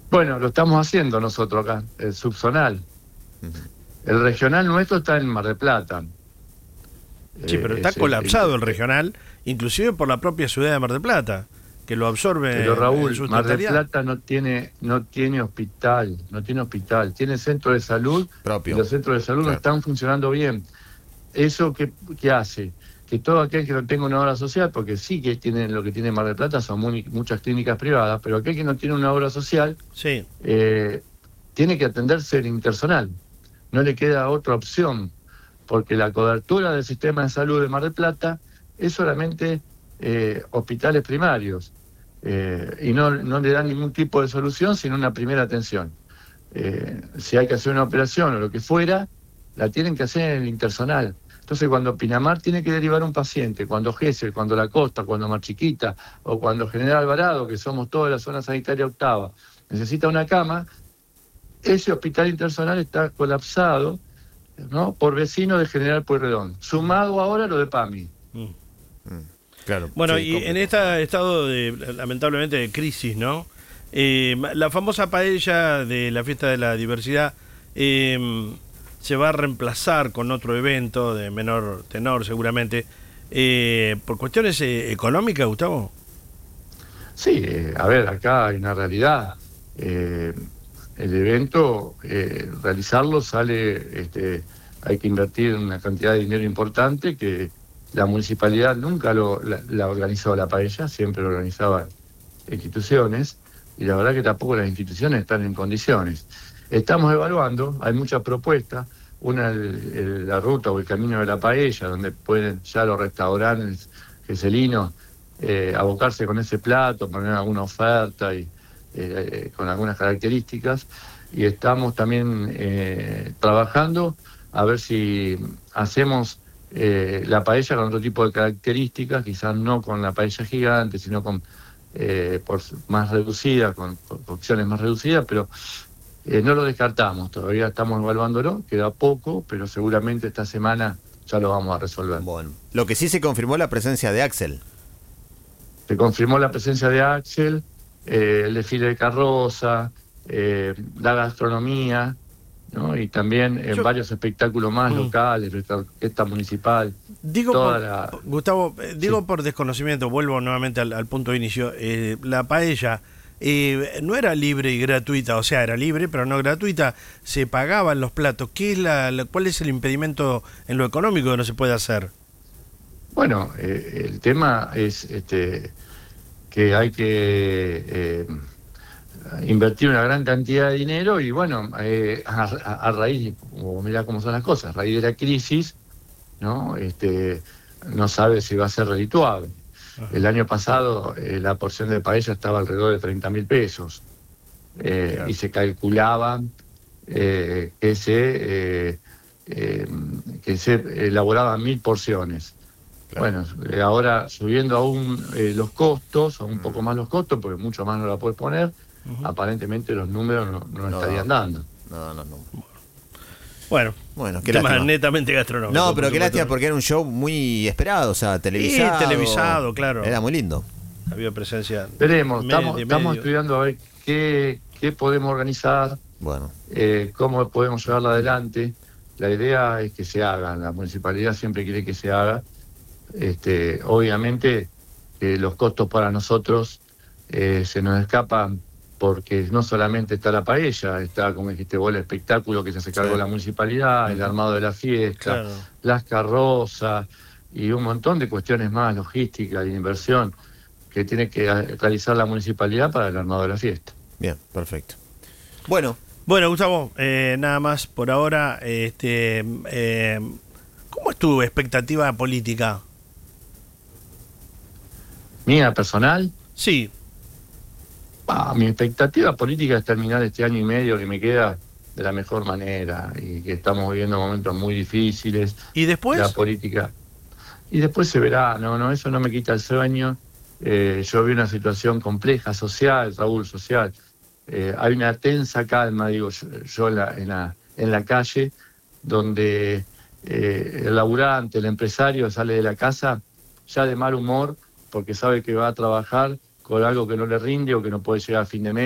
Bueno, lo estamos haciendo nosotros acá, el subzonal. Ujú. El regional nuestro está en Mar del Plata. Sí, pero está colapsado el regional, inclusive por la propia ciudad de Mar del Plata, que lo Pero absorbe en Raúl, su Mar del totalidad. Plata no tiene hospital, tiene centro de salud y Propio. los centros de salud no Claro. están funcionando bien. ¿Eso qué hace? Que todo aquel que no tenga una obra social, porque sí que tiene lo que tiene Mar del Plata son muchas clínicas privadas, pero aquel que no tiene una obra social Sí. tiene que atenderse en intersonal. No le queda otra opción, porque la cobertura del sistema de salud de Mar del Plata es solamente hospitales primarios, y no le dan ningún tipo de solución sino una primera atención. Si hay que hacer una operación o lo que fuera, la tienen que hacer en el intersonal. Entonces, cuando Pinamar tiene que derivar un paciente, cuando Gesell, cuando La Costa, cuando Mar Chiquita o cuando General Alvarado, que somos toda la zona sanitaria octava, necesita una cama, ese hospital intersonal está colapsado, ¿no?, por vecinos de General Pueyrredón, sumado ahora a lo de PAMI. Mm. Claro. Bueno, sí, y en complejo. este estado lamentablemente, de crisis, ¿no? La famosa paella de la fiesta de la diversidad se va a reemplazar con otro evento de menor tenor, seguramente, por cuestiones económicas, Gustavo. Sí, a ver, acá hay una realidad. El evento, realizarlo sale, hay que invertir una cantidad de dinero importante que la municipalidad nunca la organizó la paella, siempre lo organizaban instituciones, y la verdad que tampoco las instituciones están en condiciones. Estamos evaluando, hay muchas propuestas, una la ruta o el camino de la paella, donde pueden ya los restaurantes geselinos abocarse con ese plato, poner alguna oferta y con algunas características, y estamos también trabajando a ver si hacemos la paella con otro tipo de características, quizás no con la paella gigante, sino con más reducida, con opciones más reducidas, pero no lo descartamos, todavía estamos evaluándolo, queda poco, pero seguramente esta semana ya lo vamos a resolver. Bueno. Lo que sí se confirmó la presencia de Axel. Se confirmó la presencia de Axel, el desfile de carroza, la gastronomía, ¿no?, y también Yo varios espectáculos más locales, nuestra orquesta municipal, digo toda la... Gustavo, Sí. digo por desconocimiento, vuelvo nuevamente al punto de inicio, la paella no era libre y gratuita, o sea, era libre pero no gratuita, se pagaban los platos. ¿Qué es cuál es el impedimento en lo económico que no se puede hacer? Bueno, el tema es que hay que invertir una gran cantidad de dinero y bueno, a raíz, mirá cómo son las cosas, a raíz de la crisis, ¿no? No sabe si va a ser redituable. Ajá. El año pasado la porción de paella estaba alrededor de 30.000 pesos, Claro. y se calculaba que se elaboraban 1.000 porciones. Claro. Bueno, ahora subiendo aún los costos, aún un poco más los costos, porque mucho más no la puedes poner, Ujú. aparentemente los números no No, estarían dando. no. Bueno, Bueno, qué tema lástima. netamente gastronómico. No, por pero qué supuesto. lástima porque era un show muy esperado, o sea, televisado. televisado, claro. Era muy lindo. Había presencia Veremos, de estamos medio. estudiando a ver qué podemos organizar, Bueno, cómo podemos llevarla adelante. La idea es que se haga, la municipalidad siempre quiere que se haga. Obviamente los costos para nosotros se nos escapan porque no solamente está la paella, está, como dijiste vos, el espectáculo que se hace cargo de la municipalidad, el armado de la fiesta, Claro. las carrozas y un montón de cuestiones más logísticas y de inversión que tiene que realizar la municipalidad para el armado de la fiesta. bien, perfecto. Bueno, Bueno, Gustavo, nada más por ahora. ¿Cómo es tu expectativa política? Mía personal, Sí. mi expectativa política es terminar este año y medio que me queda de la mejor manera y que estamos viviendo momentos muy difíciles. ¿Y La después? política. Y después se verá, no, eso no me quita el sueño. Yo vi una situación compleja, social, Raúl, social. Hay una tensa calma, digo yo en la calle, donde el laburante, el empresario sale de la casa ya de mal humor porque sabe que va a trabajar con algo que no le rinde o que no puede llegar a fin de mes.